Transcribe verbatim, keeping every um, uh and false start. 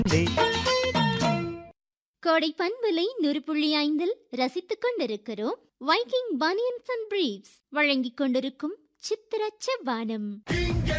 கோடை பண்பலை நூறு புள்ளி ஐந்தில் ரசித்துக் கொண்டிருக்கிறோம். வைக்கிங் பனியன்ஸ் அண்ட் பிரீவ்ஸ் வழங்கிக் கொண்டிருக்கும் சித்திர செவ்வானம்.